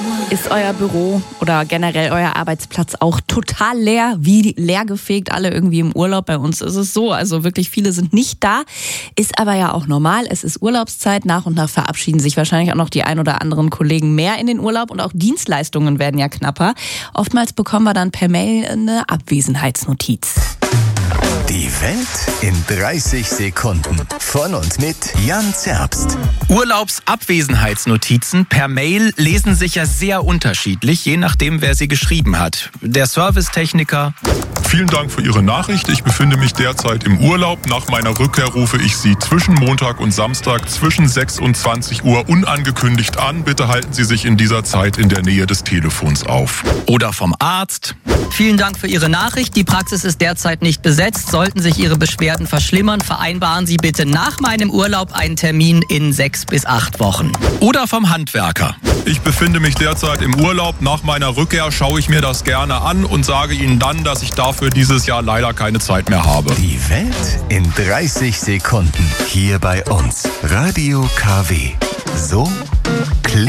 Ist euer Büro oder generell euer Arbeitsplatz auch total leer, wie leergefegt, alle irgendwie im Urlaub? Bei uns ist es so, also wirklich viele sind nicht da, ist aber ja auch normal. Es ist Urlaubszeit, nach und nach verabschieden sich wahrscheinlich auch noch die ein oder anderen Kollegen mehr in den Urlaub und auch Dienstleistungen werden ja knapper. Oftmals bekommen wir dann per Mail eine Abwesenheitsnotiz. Die Welt in 30 Sekunden. Von und mit Jan Zerbst. Urlaubsabwesenheitsnotizen per Mail lesen sich ja sehr unterschiedlich, je nachdem, wer sie geschrieben hat. Der Servicetechniker: Vielen Dank für Ihre Nachricht. Ich befinde mich derzeit im Urlaub. Nach meiner Rückkehr rufe ich Sie zwischen Montag und Samstag zwischen 6 und 20 Uhr unangekündigt an. Bitte halten Sie sich in dieser Zeit in der Nähe des Telefons auf. Oder vom Arzt: Vielen Dank für Ihre Nachricht. Die Praxis ist derzeit nicht besetzt. Sollten sich Ihre Beschwerden verschlimmern, vereinbaren Sie bitte nach meinem Urlaub einen Termin in 6 bis 8 Wochen. Oder vom Handwerker: Ich befinde mich derzeit im Urlaub. Nach meiner Rückkehr schaue ich mir das gerne an und sage Ihnen dann, dass ich dafür dieses Jahr leider keine Zeit mehr habe. Die Welt in 30 Sekunden. Hier bei uns. Radio KW. So